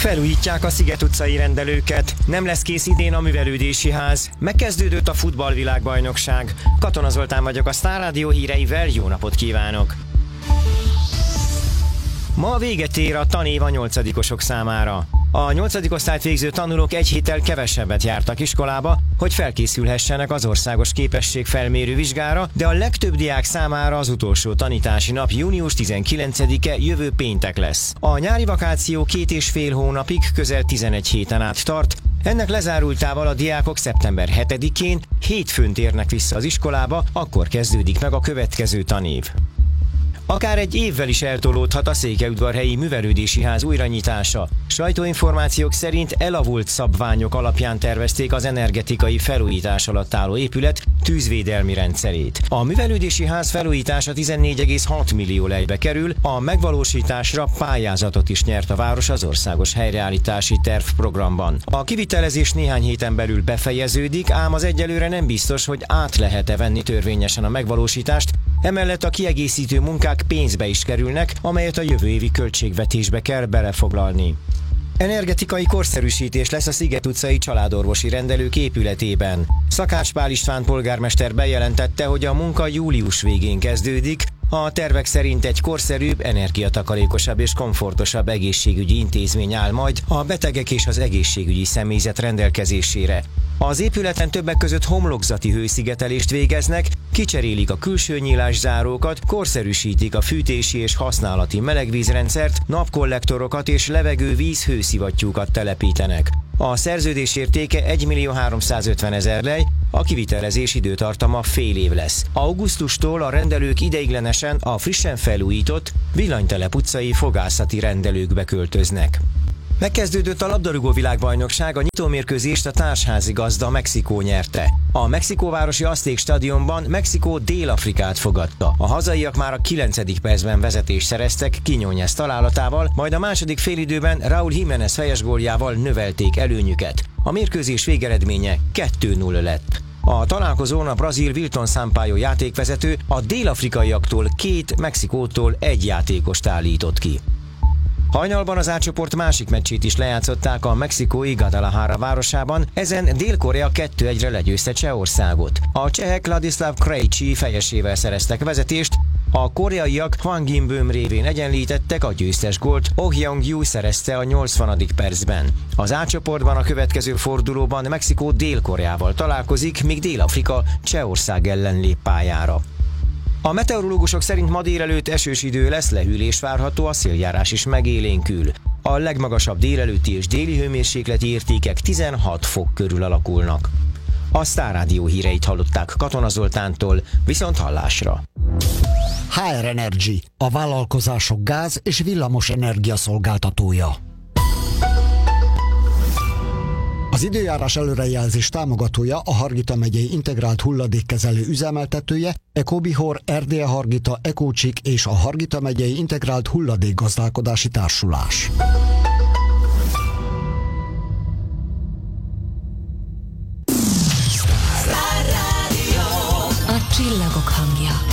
Felújítják a Sziget utcai rendelőket, nem lesz kész idén a művelődési ház, megkezdődött a futballvilágbajnokság. Katona Zoltán vagyok, a Sztár Rádió híreivel, jó napot kívánok! Ma véget ér a tanév a 8-osok számára. A 8. osztályt végző tanulók egy héttel kevesebbet jártak iskolába, hogy felkészülhessenek az országos képességfelmérő vizsgára, de a legtöbb diák számára az utolsó tanítási nap június 19-e jövő péntek lesz. A nyári vakáció 2,5 hónapig, közel 11 héten át tart. Ennek lezárultával a diákok szeptember 7-én hétfőn térnek vissza az iskolába, akkor kezdődik meg a következő tanév. Akár egy évvel is eltolódhat a Székelyudvarhelyi művelődési ház újranyitása. Sajtóinformációk szerint elavult szabványok alapján tervezték az energetikai felújítás alatt álló épület tűzvédelmi rendszerét. A művelődési ház felújítása 14,6 millió lejbe kerül, a megvalósításra pályázatot is nyert a város az országos helyreállítási tervprogramban. A kivitelezés néhány héten belül befejeződik, ám az egyelőre nem biztos, hogy át lehet-e venni törvényesen a megvalósítást. Emellett a kiegészítő munkák pénzbe is kerülnek, amelyet a jövő évi költségvetésbe kell belefoglalni. Energetikai korszerűsítés lesz a Sziget utcai családorvosi rendelők épületében. Szakács Pál István polgármester bejelentette, hogy a munka július végén kezdődik. A tervek szerint egy korszerűbb, energiatakarékosabb és komfortosabb egészségügyi intézmény áll majd a betegek és az egészségügyi személyzet rendelkezésére. Az épületen többek között homlokzati hőszigetelést végeznek, kicserélik a külső nyílászárókat, korszerűsítik a fűtési és használati melegvízrendszert, napkollektorokat és levegő-víz hőszivattyúkat telepítenek. A szerződés értéke 1.350.000 lej, a kivitelezés időtartama fél év lesz. Augusztustól a rendelők ideiglenesen a frissen felújított Villanytelep utcai fogászati rendelőkbe költöznek. Megkezdődött a labdarúgó világbajnokság, a nyitómérkőzést a társházi gazda Mexikó nyerte. A mexikóvárosi Azték stadionban Mexikó Dél-Afrikát fogadta. A hazaiak már a 9. percben vezetést szereztek Quiñones találatával, majd a második félidőben Raúl Jiménez fejes góljával növelték előnyüket. A mérkőzés végeredménye 2-0 lett. A találkozón a brazil Wilton Sampaio játékvezető a dél-afrikaiaktól 2, Mexikótól 1 játékost állított ki. Hajnalban az A-csoport másik meccsét is lejátszották a mexikói Guadalajara városában, ezen Dél-Korea 2-1-re legyőzte Csehországot. A csehek Ladislav Krejci fejesével szereztek vezetést, a koreaiak Hwang In-beom révén egyenlítettek, a győztes gólt Oh Hyung-ju szerezte a 80. percben. Az A-csoportban a következő fordulóban Mexikó Dél-Koreával találkozik, míg Dél-Afrika Csehország ellen lép pályára. A meteorológusok szerint ma délelőtt esős idő lesz, lehűlés várható, a széljárás is megélénkül. A legmagasabb délelőtti és déli hőmérsékleti értékek 16 fok körül alakulnak. A Sztár Rádió híreit hallották Katona Zoltántól, viszont hallásra. HR Energy, a vállalkozások gáz- és villamos energia szolgáltatója. Az időjárás előrejelzés támogatója a Hargita megyei integrált hulladékkezelő üzemeltetője, Ecobihor, Erdélye Hargita, Ecócsik és a Hargita megyei integrált hulladékgazdálkodási társulás. A csillagok hangja.